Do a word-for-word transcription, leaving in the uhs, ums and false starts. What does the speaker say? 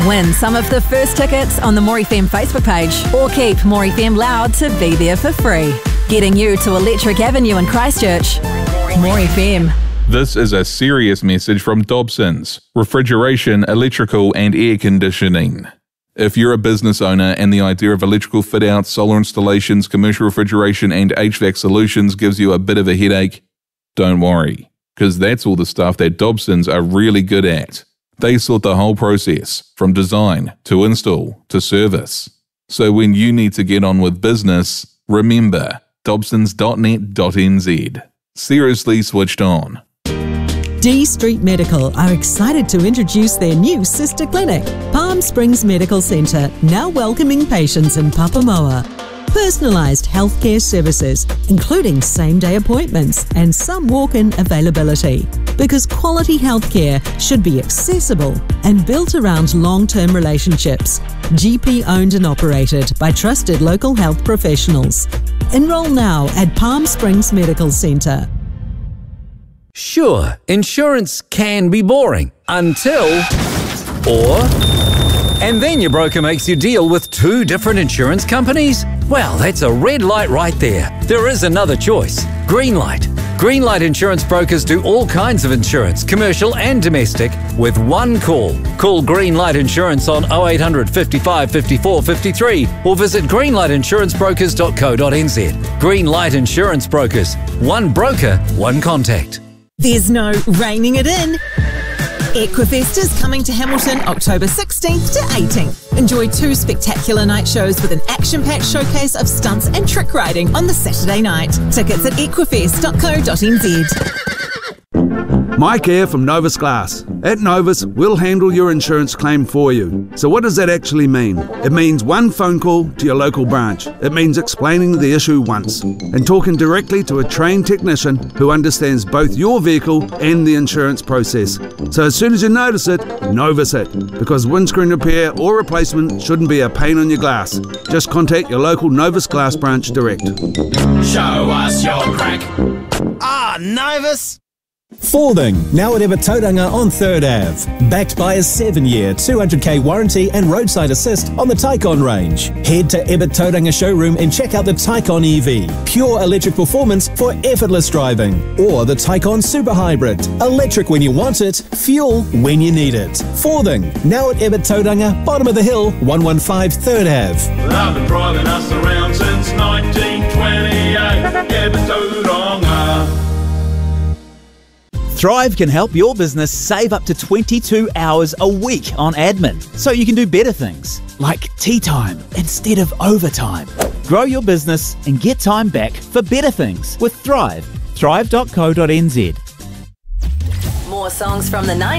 Win some of the first tickets on the More F M Facebook page or keep More F M loud to be there for free. Getting you to Electric Avenue in Christchurch. More F M. This is a serious message from Dobsons, refrigeration, electrical and air conditioning. If you're a business owner and the idea of electrical fit-outs, solar installations, commercial refrigeration and H V A C solutions gives you a bit of a headache, don't worry, because that's all the stuff that Dobsons are really good at. They sort the whole process, from design to install to service. So when you need to get on with business, remember dobsons dot net dot n z. Seriously switched on. D Street Medical are excited to introduce their new sister clinic, Palm Springs Medical Centre, now welcoming patients in Papamoa. Personalised healthcare services, including same-day appointments and some walk-in availability. Because quality healthcare should be accessible and built around long-term relationships. G P-owned and operated by trusted local health professionals. Enroll now at Palm Springs Medical Centre. Sure, insurance can be boring until... or... and then your broker makes you deal with two different insurance companies? Well, that's a red light right there. There is another choice. Greenlight. Greenlight Insurance Brokers do all kinds of insurance, commercial and domestic, with one call. Call Greenlight Insurance on oh eight hundred, fifty-five, fifty-four, fifty-three or visit greenlight insurance brokers dot co dot n z. Greenlight Insurance Brokers. One broker, one contact. There's no reining it in. Equifest is coming to Hamilton October sixteenth to eighteenth. Enjoy two spectacular night shows with an action-packed showcase of stunts and trick riding on the Saturday night. Tickets at equifest dot co dot n z. Mike here from Novus Glass. At Novus, we'll handle your insurance claim for you. So what does that actually mean? It means one phone call to your local branch. It means explaining the issue once and talking directly to a trained technician who understands both your vehicle and the insurance process. So as soon as you notice it, Novus it, because windscreen repair or replacement shouldn't be a pain on your glass. Just contact your local Novus Glass branch direct. Show us your crack. Ah, Novus! Forthing, now at Ebert Tauranga on third Avenue. Backed by a seven-year, two hundred k warranty and roadside assist on the Taycan range. Head to Ebert Tauranga showroom and check out the Taycan E V. Pure electric performance for effortless driving. Or the Taycan Super Hybrid. Electric when you want it, fuel when you need it. Forthing, now at Ebert Tauranga, bottom of the hill, one one five third Avenue. Well, I've been driving us around since nineteen twenty-eight. Ebert Tauranga. Thrive can help your business save up to twenty-two hours a week on admin, so you can do better things, like tea time instead of overtime. Grow your business and get time back for better things with Thrive. thrive dot co dot n z. More songs from the nineties.